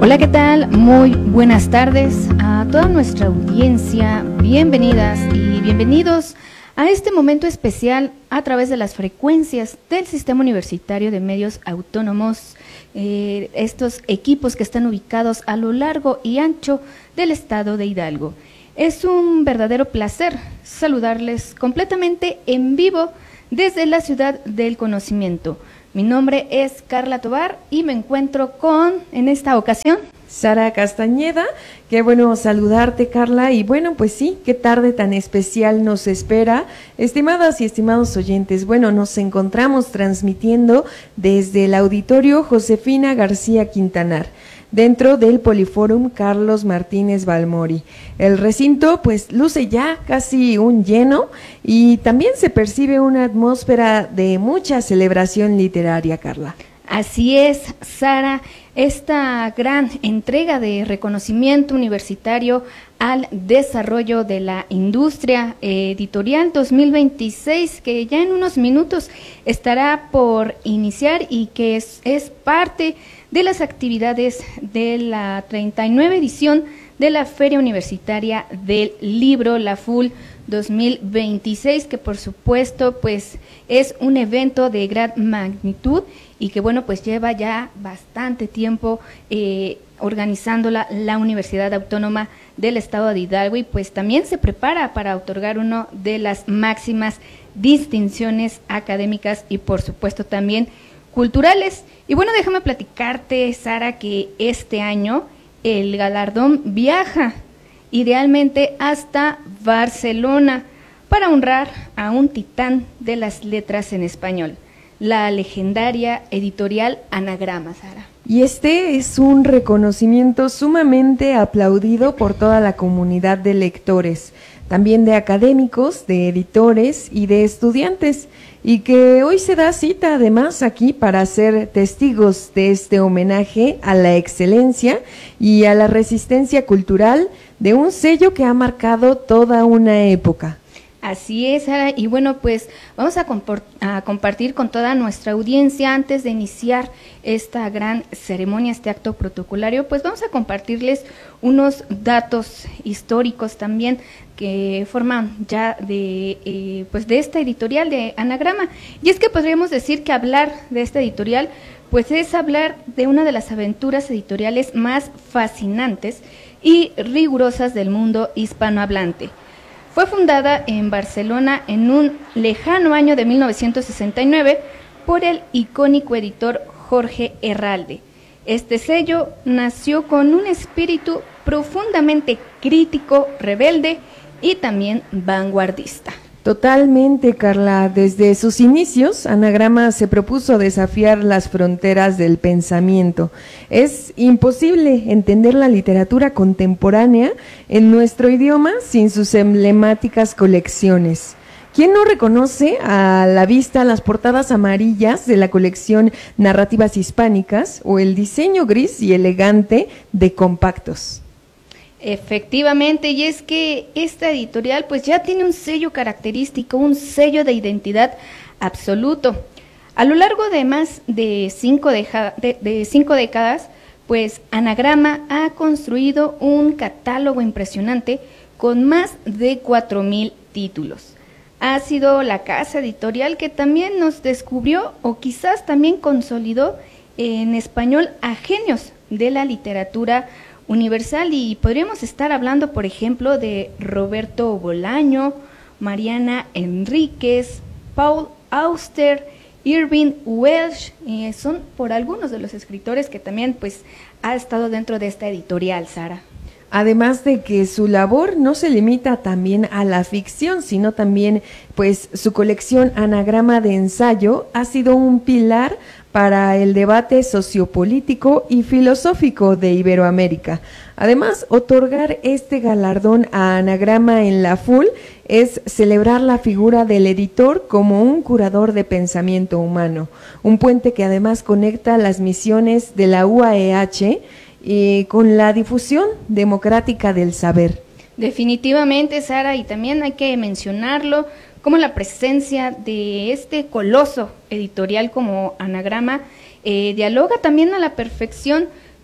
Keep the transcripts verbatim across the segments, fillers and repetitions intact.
Hola, ¿qué tal? Muy buenas tardes a toda nuestra audiencia. Bienvenidas y bienvenidos a este momento especial a través de las frecuencias del Sistema Universitario de Medios Autónomos, eh, estos equipos que están ubicados a lo largo y ancho del estado de Hidalgo. Es un verdadero placer saludarles completamente en vivo desde la ciudad del conocimiento. Mi nombre es Carla Tobar y me encuentro con, en esta ocasión, Sara Castañeda. Qué bueno saludarte, Carla, y bueno, pues sí, qué tarde tan especial nos espera. Estimadas y estimados oyentes, bueno, nos encontramos transmitiendo desde el auditorio Josefina García Quintanar, dentro del Poliforum Carlos Martínez Balmori. El recinto pues luce ya casi un lleno y también se percibe una atmósfera de mucha celebración literaria, Carla. Así es, Sara, esta gran entrega de reconocimiento universitario al desarrollo de la industria editorial dos mil veintiséis, que ya en unos minutos estará por iniciar y que es, es parte de las actividades de la treinta y nueva edición de la Feria Universitaria del Libro, la F U L dos mil veintiséis, que por supuesto pues es un evento de gran magnitud y que bueno pues lleva ya bastante tiempo eh, organizándola la Universidad Autónoma del Estado de Hidalgo, y pues también se prepara para otorgar una de las máximas distinciones académicas y por supuesto también culturales. Y bueno, déjame platicarte, Sara, que este año el galardón viaja idealmente hasta Barcelona para honrar a un titán de las letras en español, la legendaria editorial Anagrama, Sara. Y este es un reconocimiento sumamente aplaudido por toda la comunidad de lectores, también de académicos, de editores y de estudiantes, y que hoy se da cita además aquí para ser testigos de este homenaje a la excelencia y a la resistencia cultural de un sello que ha marcado toda una época. Así es, Sara, y bueno, pues vamos a, a compartir con toda nuestra audiencia, antes de iniciar esta gran ceremonia, este acto protocolario, pues vamos a compartirles unos datos históricos también que forman ya de, eh, pues de esta editorial de Anagrama. Y es que podríamos decir que hablar de esta editorial, pues es hablar de una de las aventuras editoriales más fascinantes y rigurosas del mundo hispanohablante. Fue fundada en Barcelona en un lejano año de mil novecientos sesenta y nueve por el icónico editor Jorge Herralde. Este sello nació con un espíritu profundamente crítico, rebelde y también vanguardista. Totalmente, Carla. Desde sus inicios, Anagrama se propuso desafiar las fronteras del pensamiento. Es imposible entender la literatura contemporánea en nuestro idioma sin sus emblemáticas colecciones. ¿Quién no reconoce a la vista las portadas amarillas de la colección Narrativas Hispánicas o el diseño gris y elegante de Compactos? Efectivamente, y es que esta editorial pues ya tiene un sello característico, un sello de identidad absoluto. A lo largo de más de cinco, deja, de, de cinco décadas, pues Anagrama ha construido un catálogo impresionante con más de cuatro mil títulos. Ha sido la casa editorial que también nos descubrió o quizás también consolidó en español a genios de la literatura universal, y podríamos estar hablando, por ejemplo, de Roberto Bolaño, Mariana Enríquez, Paul Auster, Irving Welsh, eh, son por algunos de los escritores que también pues ha estado dentro de esta editorial, Sara. Además de que su labor no se limita también a la ficción, sino también pues su colección Anagrama de ensayo ha sido un pilar para el debate sociopolítico y filosófico de Iberoamérica. Además, otorgar este galardón a Anagrama en la F U L es celebrar la figura del editor como un curador de pensamiento humano, un puente que además conecta las misiones de la U A E H y con la difusión democrática del saber. Definitivamente, Sara, y también hay que mencionarlo como la presencia de este coloso editorial como Anagrama eh, dialoga también a la perfección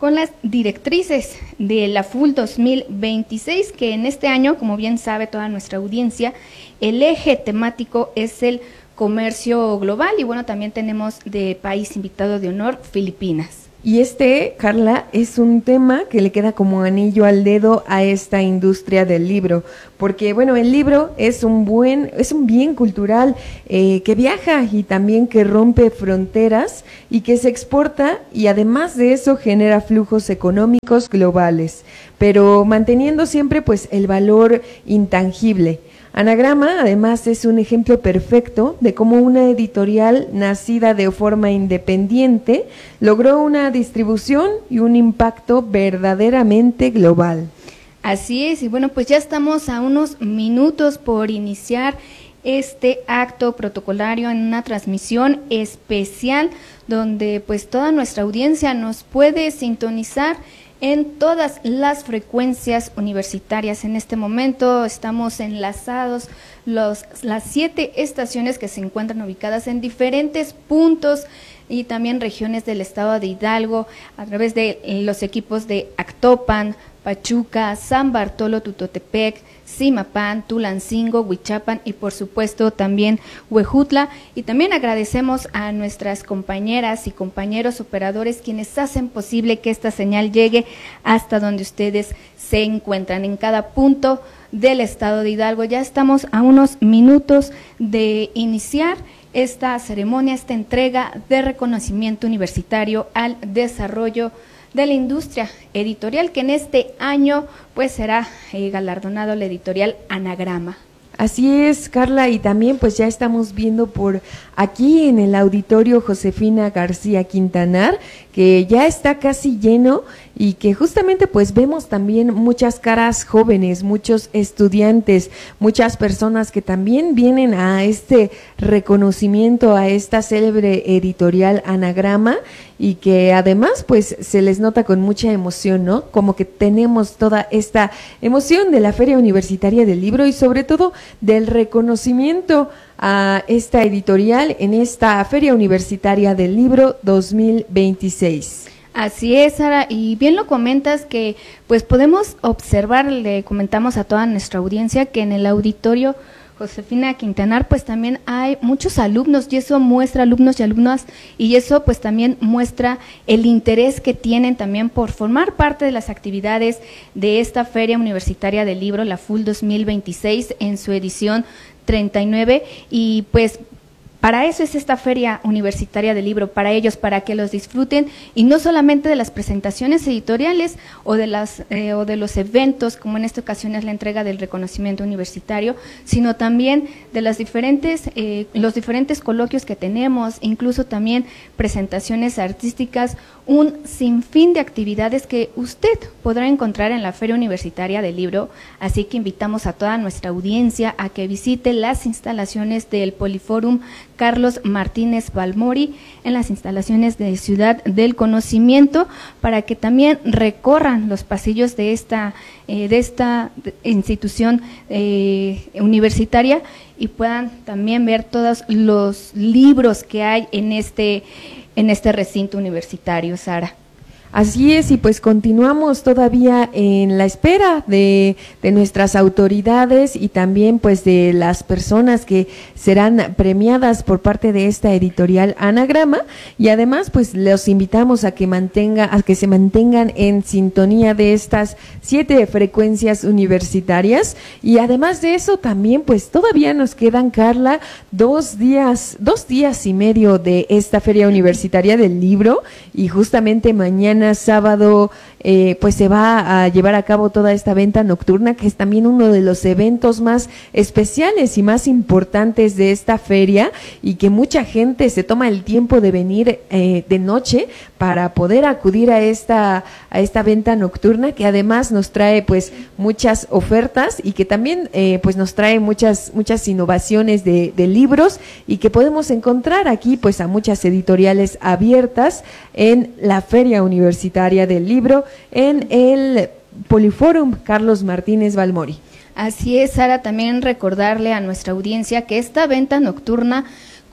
con las directrices de la F U L dos mil veintiséis, que en este año, como bien sabe toda nuestra audiencia, el eje temático es el comercio global y bueno, también tenemos de país invitado de honor Filipinas. Y este, Carla, es un tema que le queda como anillo al dedo a esta industria del libro, porque bueno, el libro es un buen, es un bien cultural eh, que viaja y también que rompe fronteras y que se exporta y además de eso genera flujos económicos globales, pero manteniendo siempre pues el valor intangible. Anagrama, además, es un ejemplo perfecto de cómo una editorial nacida de forma independiente logró una distribución y un impacto verdaderamente global. Así es, y bueno, pues ya estamos a unos minutos por iniciar este acto protocolario en una transmisión especial donde pues toda nuestra audiencia nos puede sintonizar en todas las frecuencias universitarias. En este momento estamos enlazados los, las siete estaciones que se encuentran ubicadas en diferentes puntos y también regiones del estado de Hidalgo a través de los equipos de Actopan, Pachuca, San Bartolo, Tutotepec, Zimapán, Tulancingo, Huichapan y por supuesto también Huejutla. Y también agradecemos a nuestras compañeras y compañeros operadores quienes hacen posible que esta señal llegue hasta donde ustedes se encuentran en cada punto del estado de Hidalgo. Ya estamos a unos minutos de iniciar esta ceremonia, esta entrega de reconocimiento universitario al desarrollo de la industria editorial, que en este año pues será eh, galardonado el editorial Anagrama. Así es, Carla, y también pues ya estamos viendo por aquí en el auditorio Josefina García Quintanar, que ya está casi lleno y que justamente pues vemos también muchas caras jóvenes, muchos estudiantes, muchas personas que también vienen a este reconocimiento, a esta célebre editorial Anagrama y que además pues se les nota con mucha emoción, ¿no? Como que tenemos toda esta emoción de la Feria Universitaria del Libro y sobre todo del reconocimiento a esta editorial en esta Feria Universitaria del Libro dos mil veintiséis. Así es, Sara, y bien lo comentas que pues podemos observar, le comentamos a toda nuestra audiencia que en el auditorio Josefina Quintanar pues también hay muchos alumnos y eso muestra alumnos y alumnas y eso pues también muestra el interés que tienen también por formar parte de las actividades de esta Feria Universitaria del Libro, la F U L dos mil veintiséis en su edición treinta y nueve y pues para eso es esta Feria Universitaria del Libro, para ellos, para que los disfruten y no solamente de las presentaciones editoriales o de las eh, o de los eventos, como en esta ocasión es la entrega del reconocimiento universitario, sino también de las diferentes eh, los diferentes coloquios que tenemos, incluso también presentaciones artísticas, un sinfín de actividades que usted podrá encontrar en la Feria Universitaria del Libro, así que invitamos a toda nuestra audiencia a que visite las instalaciones del Poliforum Carlos Martínez Balmori en las instalaciones de Ciudad del Conocimiento para que también recorran los pasillos de esta eh, de esta institución eh, universitaria y puedan también ver todos los libros que hay en este en este recinto universitario, Sara. Así es, y pues continuamos todavía en la espera de, de nuestras autoridades y también pues de las personas que serán premiadas por parte de esta editorial Anagrama y además pues los invitamos a que mantenga, a que se mantengan en sintonía de estas siete frecuencias universitarias y además de eso también pues todavía nos quedan, Carla, dos días, dos días y medio de esta Feria Universitaria del Libro y justamente mañana sábado eh, pues se va a llevar a cabo toda esta venta nocturna que es también uno de los eventos más especiales y más importantes de esta feria y que mucha gente se toma el tiempo de venir eh, de noche para poder acudir a esta a esta venta nocturna que además nos trae pues muchas ofertas y que también eh, pues nos trae muchas muchas innovaciones de, de libros y que podemos encontrar aquí pues a muchas editoriales abiertas en la Feria Universitaria del Libro en el Poliforum Carlos Martínez Balmori. Así es, Sara, también recordarle a nuestra audiencia que esta venta nocturna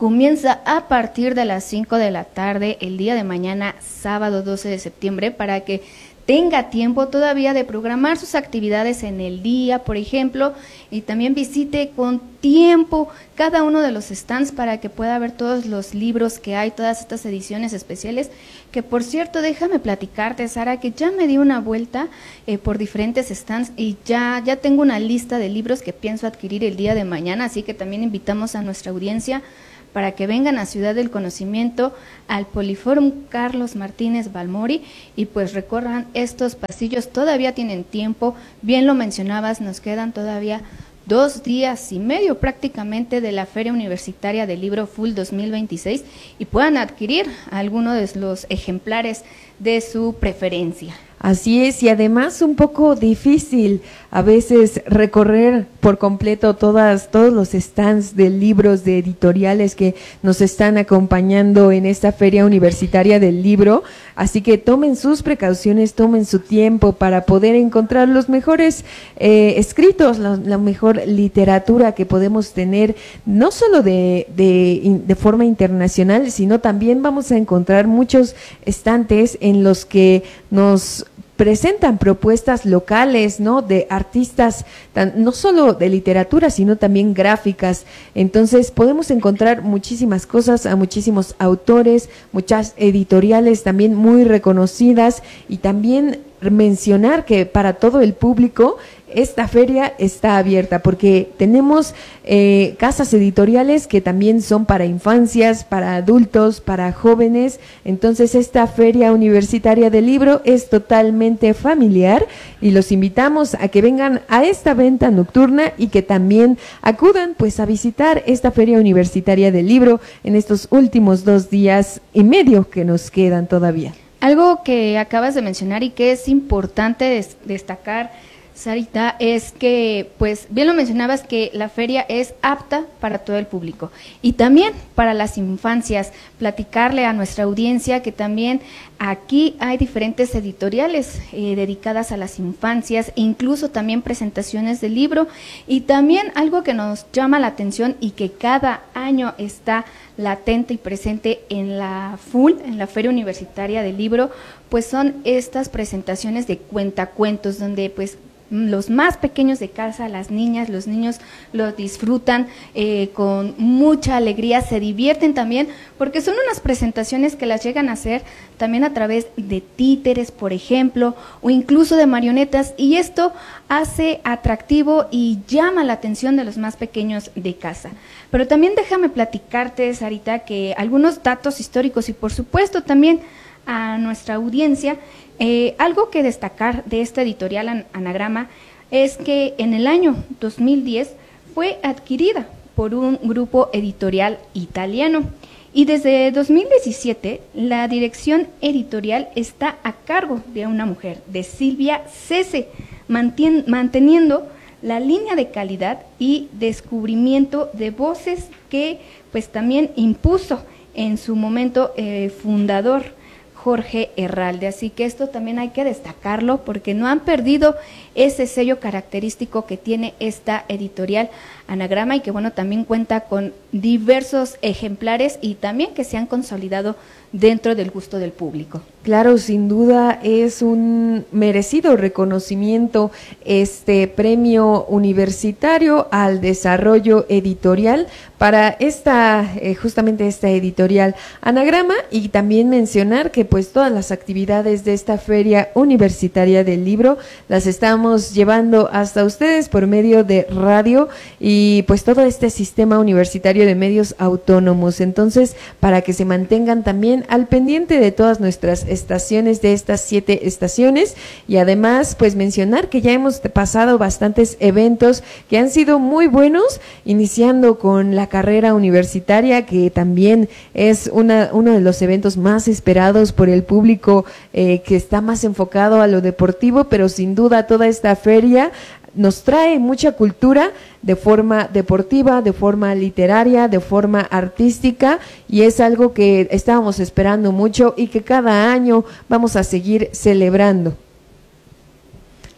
comienza a partir de las cinco de la tarde el día de mañana, sábado doce de septiembre, para que tenga tiempo todavía de programar sus actividades en el día, por ejemplo, y también visite con tiempo cada uno de los stands para que pueda ver todos los libros que hay, todas estas ediciones especiales, que por cierto, déjame platicarte, Sara, que ya me di una vuelta eh, por diferentes stands y ya, ya tengo una lista de libros que pienso adquirir el día de mañana, así que también invitamos a nuestra audiencia para que vengan a Ciudad del Conocimiento, al Poliforum Carlos Martínez Balmori, y pues recorran estos pasillos. Todavía tienen tiempo, bien lo mencionabas, nos quedan todavía dos días y medio prácticamente de la Feria Universitaria del Libro Full dos mil veintiséis y puedan adquirir alguno de los ejemplares de su preferencia. Así es, y además un poco difícil a veces recorrer por completo todas, todos los stands de libros, de editoriales que nos están acompañando en esta Feria Universitaria del Libro, así que tomen sus precauciones, tomen su tiempo para poder encontrar los mejores eh, escritos, la, la mejor literatura que podemos tener, no solo de, de, de forma internacional, sino también vamos a encontrar muchos estantes en los que nos presentan propuestas locales, ¿no? De artistas, tan, no solo de literatura, sino también gráficas. Entonces podemos encontrar muchísimas cosas, a muchísimos autores, muchas editoriales también muy reconocidas, y también mencionar que para todo el público esta feria está abierta, porque tenemos eh, casas editoriales que también son para infancias, para adultos, para jóvenes. Entonces esta Feria Universitaria del Libro es totalmente familiar y los invitamos a que vengan a esta venta nocturna y que también acudan pues a visitar esta Feria Universitaria del Libro en estos últimos dos días y medio que nos quedan todavía. Algo que acabas de mencionar y que es importante des- destacar, Sarita, es que, pues, bien lo mencionabas, que la feria es apta para todo el público y también para las infancias. Platicarle a nuestra audiencia que también aquí hay diferentes editoriales eh, dedicadas a las infancias, incluso también presentaciones de libro, y también algo que nos llama la atención y que cada año está latente y presente en la FUL, en la Feria Universitaria del Libro, pues son estas presentaciones de cuentacuentos, donde pues los más pequeños de casa, las niñas, los niños lo disfrutan eh, con mucha alegría, se divierten también, porque son unas presentaciones que las llegan a hacer también a través de títeres, por ejemplo, o incluso de marionetas, y esto hace atractivo y llama la atención de los más pequeños de casa. Pero también déjame platicarte, Sarita, que algunos datos históricos y por supuesto también a nuestra audiencia, eh, algo que destacar de esta editorial an- Anagrama es que en el año dos mil diez fue adquirida por un grupo editorial italiano y desde dos mil diecisiete la dirección editorial está a cargo de una mujer, de Silvia Cese, mantien- manteniendo la línea de calidad y descubrimiento de voces que pues también impuso en su momento eh, fundador Jorge Herralde, así que esto también hay que destacarlo porque no han perdido ese sello característico que tiene esta editorial Anagrama y que bueno, también cuenta con diversos ejemplares y también que se han consolidado dentro del gusto del público. Claro, sin duda es un merecido reconocimiento este premio universitario al desarrollo editorial para esta, eh, justamente esta editorial Anagrama, y también mencionar que pues todas las actividades de esta Feria Universitaria del Libro las estamos llevando hasta ustedes por medio de radio y pues todo este sistema universitario de medios autónomos. Entonces, para que se mantengan también al pendiente de todas nuestras estaciones, de estas siete estaciones, y además pues mencionar que ya hemos pasado bastantes eventos que han sido muy buenos, iniciando con la carrera universitaria, que también es una, uno de los eventos más esperados por el público, eh, que está más enfocado a lo deportivo, pero sin duda toda esta feria nos trae mucha cultura de forma deportiva, de forma literaria, de forma artística, y es algo que estábamos esperando mucho y que cada año vamos a seguir celebrando.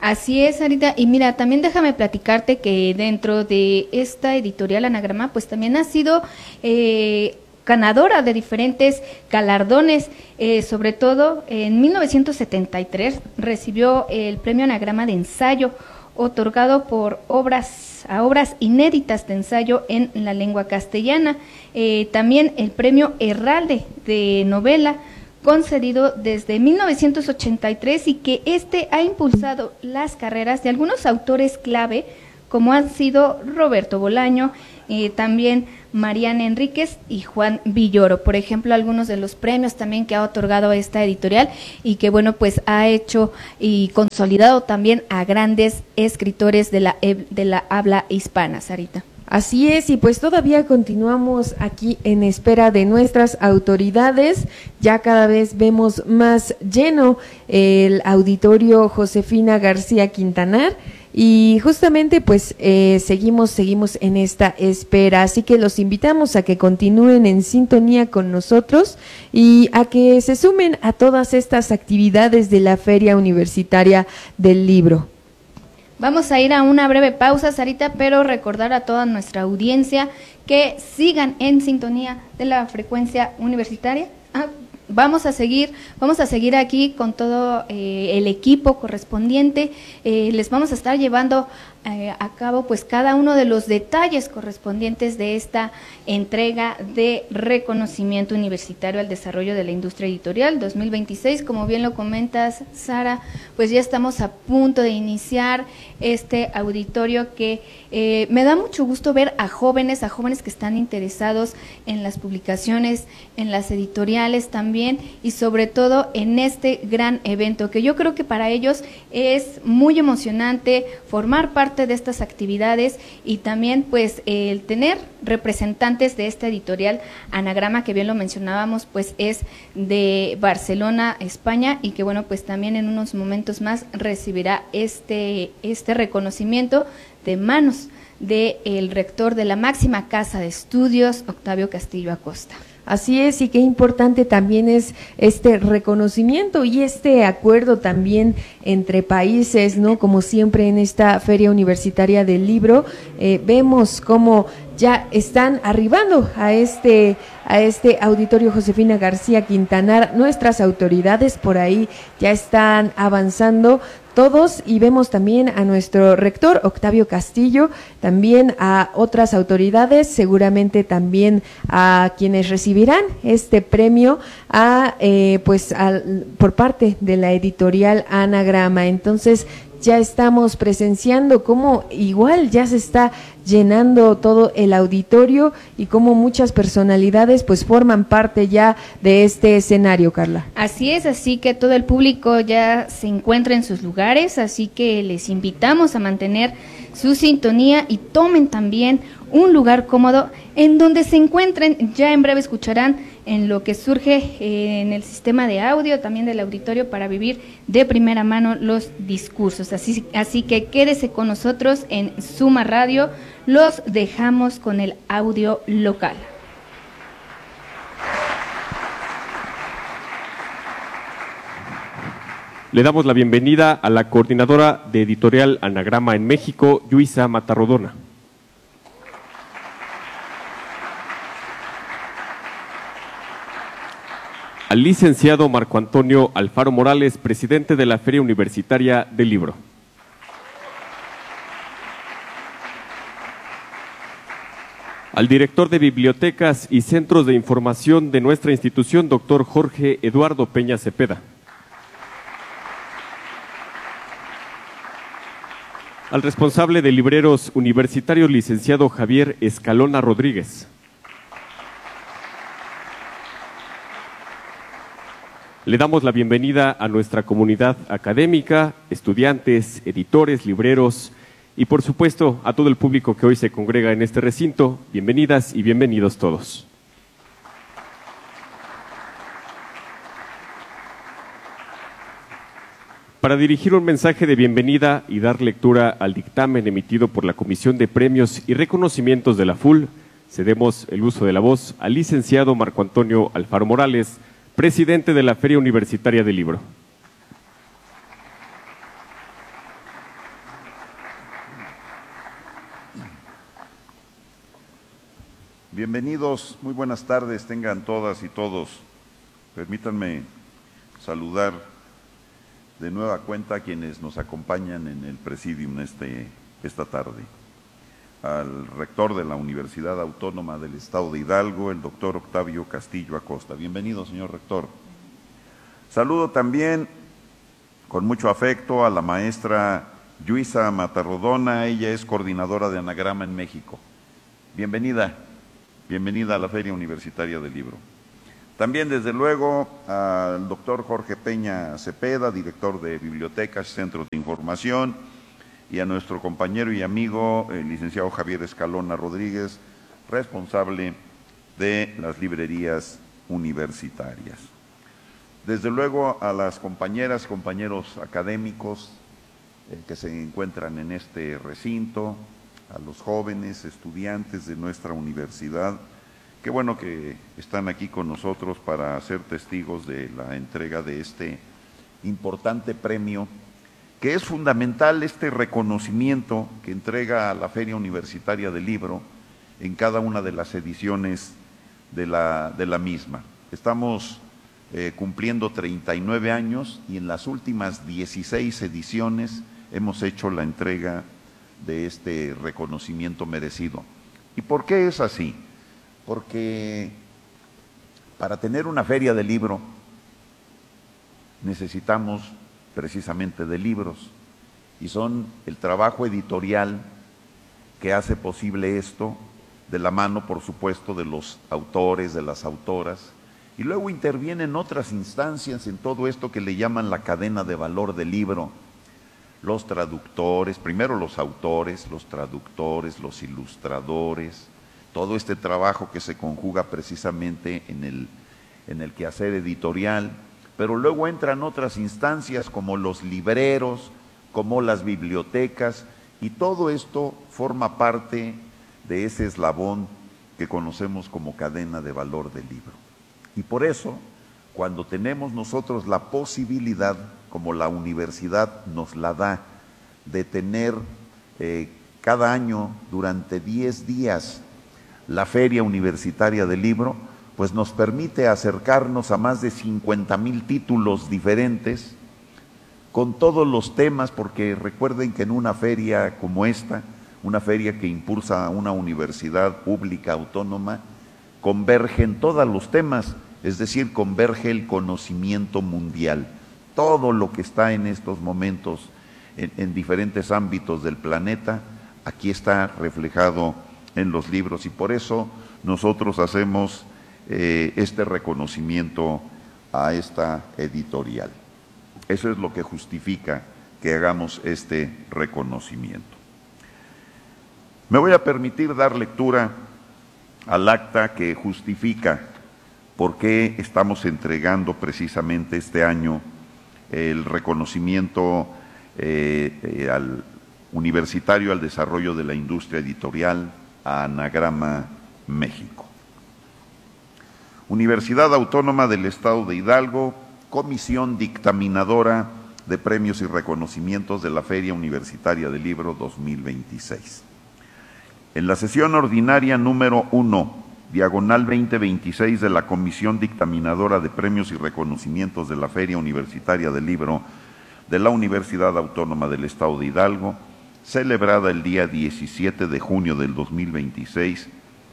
Así es, Sarita, y mira, también déjame platicarte que dentro de esta editorial Anagrama, pues también ha sido eh, ganadora de diferentes galardones, eh, sobre todo en mil novecientos setenta y tres recibió el premio Anagrama de ensayo, otorgado por obras a obras inéditas de ensayo en la lengua castellana, eh, también el premio Herralde de novela, concedido desde mil novecientos ochenta y tres y que este ha impulsado las carreras de algunos autores clave, como han sido Roberto Bolaño, eh, también Mariana Enríquez y Juan Villoro, por ejemplo, algunos de los premios también que ha otorgado esta editorial y que bueno, pues ha hecho y consolidado también a grandes escritores de la, de la habla hispana, Sarita. Así es, y pues todavía continuamos aquí en espera de nuestras autoridades. Ya cada vez vemos más lleno el auditorio Josefina García Quintanar y justamente pues eh, seguimos, seguimos en esta espera. Así que los invitamos a que continúen en sintonía con nosotros y a que se sumen a todas estas actividades de la Feria Universitaria del Libro. Vamos a ir a una breve pausa, Sarita, pero recordar a toda nuestra audiencia que sigan en sintonía de la frecuencia universitaria. Ah, vamos a seguir, vamos a seguir aquí con todo eh, el equipo correspondiente. Eh, les vamos a estar llevando eh, a cabo pues cada uno de los detalles correspondientes de esta entrega de reconocimiento universitario al desarrollo de la industria editorial dos mil veintiséis. Como bien lo comentas, Sara, pues ya estamos a punto de iniciar este auditorio que eh, me da mucho gusto ver a jóvenes, a jóvenes que están interesados en las publicaciones, en las editoriales también y sobre todo en este gran evento que yo creo que para ellos es muy emocionante formar parte de estas actividades y también pues el tener representantes de esta editorial Anagrama, que bien lo mencionábamos, pues es de Barcelona, España, y que bueno, pues también en unos momentos más recibirá este, este reconocimiento de manos del rector de la máxima casa de estudios, Octavio Castillo Acosta. Así es, y qué importante también es este reconocimiento y este acuerdo también entre países, ¿no? Como siempre en esta Feria Universitaria del Libro, eh, vemos cómo ya están arribando a este a este auditorio Josefina García Quintanar nuestras autoridades, por ahí ya están avanzando todos y vemos también a nuestro rector Octavio Castillo, también a otras autoridades, seguramente también a quienes recibirán este premio a eh, pues al, por parte de la editorial Anagrama. Entonces ya estamos presenciando cómo igual ya se está llenando todo el auditorio y cómo muchas personalidades pues forman parte ya de este escenario, Carla. Así es, así que todo el público ya se encuentra en sus lugares, así que les invitamos a mantener su sintonía y tomen también un lugar cómodo en donde se encuentren. Ya en breve escucharán en lo que surge eh, en el sistema de audio también del auditorio para vivir de primera mano los discursos. Así, así que quédese con nosotros en Suma Radio, los dejamos con el audio local. Le damos la bienvenida a la coordinadora de Editorial Anagrama en México, Lluisa Matarrodona. Al licenciado Marco Antonio Alfaro Morales, presidente de la Feria Universitaria del Libro. Al director de Bibliotecas y Centros de Información de nuestra institución, doctor Jorge Eduardo Peña Cepeda. Al responsable de Libreros Universitarios, licenciado Javier Escalona Rodríguez. Le damos la bienvenida a nuestra comunidad académica, estudiantes, editores, libreros y por supuesto a todo el público que hoy se congrega en este recinto. Bienvenidas y bienvenidos todos. Para dirigir un mensaje de bienvenida y dar lectura al dictamen emitido por la Comisión de Premios y Reconocimientos de la F U L, cedemos el uso de la voz al licenciado Marco Antonio Alfaro Morales, presidente de la Feria Universitaria del Libro. Bienvenidos, muy buenas tardes, tengan todas y todos. Permítanme saludar de nueva cuenta a quienes nos acompañan en el presidium este, esta tarde. Al rector de la Universidad Autónoma del Estado de Hidalgo, el doctor Octavio Castillo Acosta. Bienvenido, señor rector. Saludo también con mucho afecto a la maestra Lluisa Matarrodona, ella es coordinadora de Anagrama en México. Bienvenida, bienvenida a la Feria Universitaria del Libro. También, desde luego, al doctor Jorge Peña Cepeda, director de Bibliotecas y Centros de Información, y a nuestro compañero y amigo, el licenciado Javier Escalona Rodríguez, responsable de las librerías universitarias. Desde luego, a las compañeras y compañeros académicos eh, que se encuentran en este recinto, a los jóvenes estudiantes de nuestra universidad. Qué bueno que están aquí con nosotros para ser testigos de la entrega de este importante premio, que es fundamental este reconocimiento que entrega a la Feria Universitaria del Libro en cada una de las ediciones de la, de la misma. Estamos eh, cumpliendo treinta y nueve años y en las últimas dieciséis ediciones hemos hecho la entrega de este reconocimiento merecido. ¿Y por qué es así? Porque para tener una feria de libro necesitamos precisamente de libros, y son el trabajo editorial que hace posible esto, de la mano, por supuesto, de los autores, de las autoras, y luego intervienen otras instancias en todo esto que le llaman la cadena de valor del libro. Los traductores, primero los autores, los traductores, los ilustradores, todo este trabajo que se conjuga precisamente en el, en el quehacer editorial, pero luego entran otras instancias como los libreros, como las bibliotecas, y todo esto forma parte de ese eslabón que conocemos como cadena de valor del libro. Y por eso, cuando tenemos nosotros la posibilidad, como la universidad nos la da, de tener eh, cada año durante diez días la Feria Universitaria del Libro, pues nos permite acercarnos a más de cincuenta mil títulos diferentes, con todos los temas, porque recuerden que en una feria como esta, una feria que impulsa una universidad pública autónoma, convergen todos los temas, es decir, converge el conocimiento mundial. Todo lo que está en estos momentos en, en diferentes ámbitos del planeta, aquí está reflejado en los libros, y por eso nosotros hacemos eh, este reconocimiento a esta editorial. Eso es lo que justifica que hagamos este reconocimiento. Me voy a permitir dar lectura al acta que justifica por qué estamos entregando precisamente este año el reconocimiento eh, eh, al universitario al desarrollo de la industria editorial a Anagrama México. Universidad Autónoma del Estado de Hidalgo, Comisión Dictaminadora de Premios y Reconocimientos de la Feria Universitaria del Libro dos mil veintiséis. En la sesión ordinaria número uno, diagonal veinte veintiséis de la Comisión Dictaminadora de Premios y Reconocimientos de la Feria Universitaria del Libro de la Universidad Autónoma del Estado de Hidalgo, celebrada el día diecisiete de junio del dos mil veintiséis,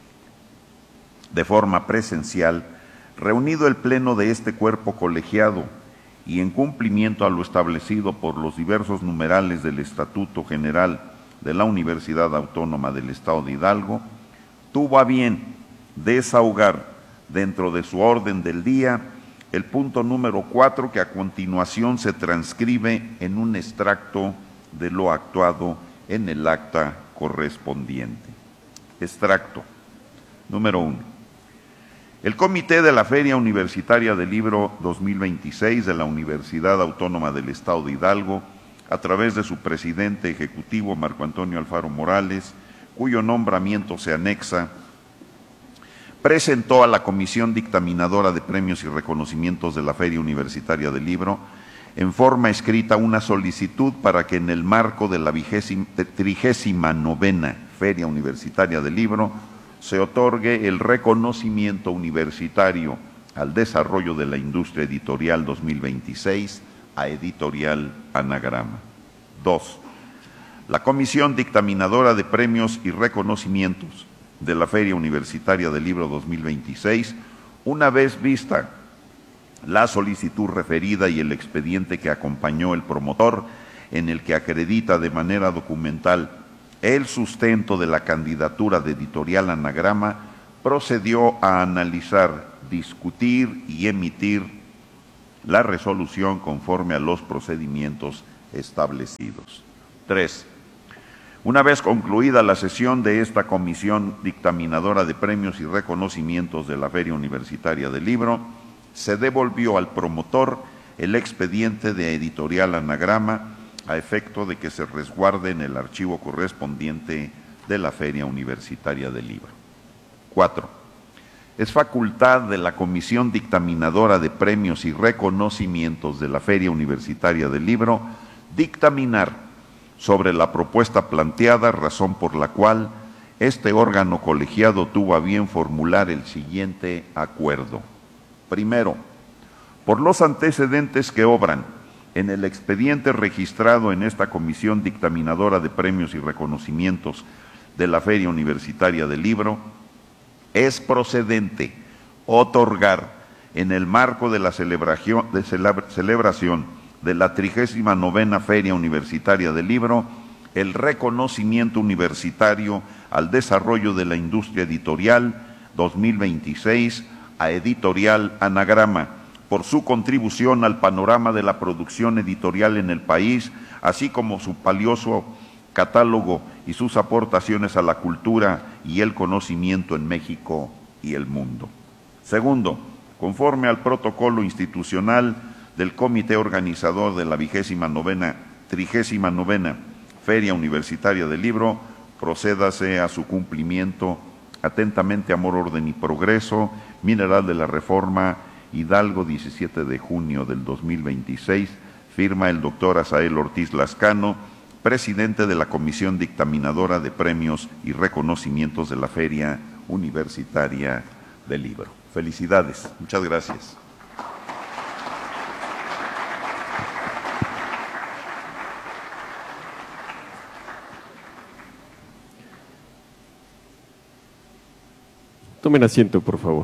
de forma presencial, reunido el Pleno de este cuerpo colegiado y en cumplimiento a lo establecido por los diversos numerales del Estatuto General de la Universidad Autónoma del Estado de Hidalgo, tuvo a bien desahogar dentro de su orden del día el punto número cuatro, que a continuación se transcribe en un extracto de lo actuado en el acta correspondiente. Extracto número uno. El Comité de la Feria Universitaria del Libro dos mil veintiséis de la Universidad Autónoma del Estado de Hidalgo, a través de su presidente ejecutivo Marco Antonio Alfaro Morales, cuyo nombramiento se anexa, presentó a la Comisión Dictaminadora de Premios y Reconocimientos de la Feria Universitaria del Libro en forma escrita una solicitud para que en el marco de la vigésima, trigésima novena Feria Universitaria del Libro se otorgue el reconocimiento universitario al desarrollo de la industria editorial dos mil veintiséis a Editorial Anagrama. Dos. La Comisión Dictaminadora de Premios y Reconocimientos de la Feria Universitaria del Libro dos mil veintiséis, una vez vista la solicitud referida y el expediente que acompañó el promotor, en el que acredita de manera documental el sustento de la candidatura de Editorial Anagrama, procedió a analizar, discutir y emitir la resolución conforme a los procedimientos establecidos. Tres. Una vez concluida la sesión de esta Comisión Dictaminadora de Premios y Reconocimientos de la Feria Universitaria del Libro, se devolvió al promotor el expediente de Editorial Anagrama a efecto de que se resguarde en el archivo correspondiente de la Feria Universitaria del Libro. Cuatro. Es facultad de la Comisión Dictaminadora de Premios y Reconocimientos de la Feria Universitaria del Libro dictaminar sobre la propuesta planteada, razón por la cual este órgano colegiado tuvo a bien formular el siguiente acuerdo. Primero, por los antecedentes que obran en el expediente registrado en esta Comisión Dictaminadora de Premios y Reconocimientos de la Feria Universitaria del Libro, es procedente otorgar en el marco de la celebración de, celebración de la trigésima novena Feria Universitaria del Libro, el reconocimiento universitario al desarrollo de la industria editorial dos mil veintiséis a Editorial Anagrama, por su contribución al panorama de la producción editorial en el país, así como su valioso catálogo y sus aportaciones a la cultura y el conocimiento en México y el mundo. Segundo, conforme al protocolo institucional del Comité Organizador de la vigésima novena, trigésima novena Feria Universitaria del Libro, procédase a su cumplimiento. Atentamente, Amor, Orden y Progreso, Mineral de la Reforma, Hidalgo, diecisiete de junio del dos mil veintiséis, firma el doctor Asael Ortiz Lascano, presidente de la Comisión Dictaminadora de Premios y Reconocimientos de la Feria Universitaria del Libro. Felicidades. Muchas gracias. Tomen asiento, por favor.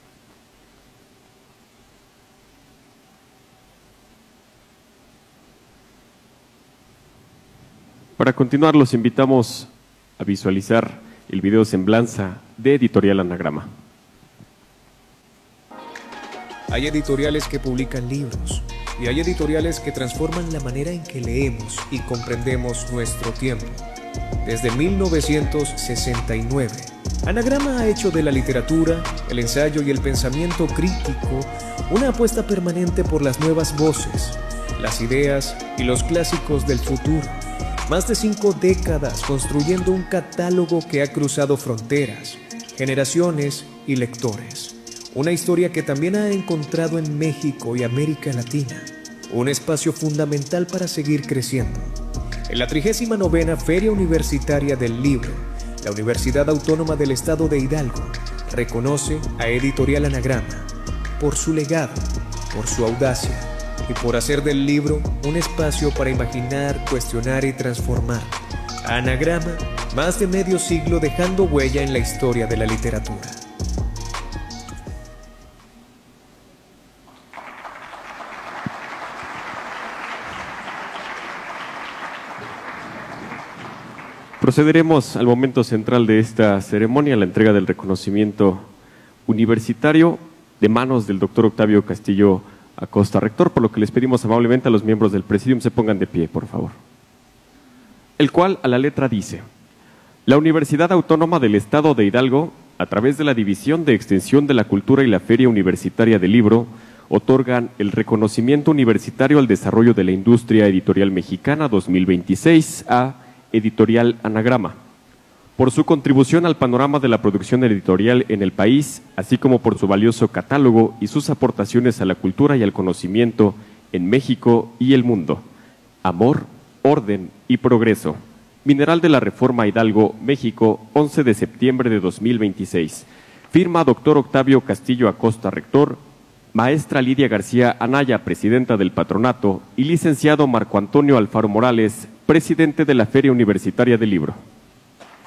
Para continuar, los invitamos a visualizar el video semblanza de Editorial Anagrama. Hay editoriales que publican libros y hay editoriales que transforman la manera en que leemos y comprendemos nuestro tiempo. Desde mil novecientos sesenta y nueve, Anagrama ha hecho de la literatura, el ensayo y el pensamiento crítico una apuesta permanente por las nuevas voces, las ideas y los clásicos del futuro. Más de cinco décadas construyendo un catálogo que ha cruzado fronteras, generaciones y lectores. Una historia que también ha encontrado en México y América Latina un espacio fundamental para seguir creciendo. En la trigésima novena Feria Universitaria del Libro, la Universidad Autónoma del Estado de Hidalgo reconoce a Editorial Anagrama por su legado, por su audacia y por hacer del libro un espacio para imaginar, cuestionar y transformar. Anagrama, más de medio siglo dejando huella en la historia de la literatura. Procederemos al momento central de esta ceremonia, la entrega del reconocimiento universitario de manos del doctor Octavio Castillo Acosta, rector, por lo que les pedimos amablemente a los miembros del Presidium se pongan de pie, por favor. El cual a la letra dice: la Universidad Autónoma del Estado de Hidalgo, a través de la División de Extensión de la Cultura y la Feria Universitaria del Libro, otorgan el reconocimiento universitario al desarrollo de la industria editorial mexicana dos mil veintiséis a Editorial Anagrama, por su contribución al panorama de la producción editorial en el país, así como por su valioso catálogo y sus aportaciones a la cultura y al conocimiento en México y el mundo. Amor, orden y progreso. Mineral de la Reforma Hidalgo, México, once de septiembre de dos mil veintiséis. Firma doctor Octavio Castillo Acosta, rector, maestra Lidia García Anaya, presidenta del patronato, y licenciado Marco Antonio Alfaro Morales, presidente de la Feria Universitaria del Libro.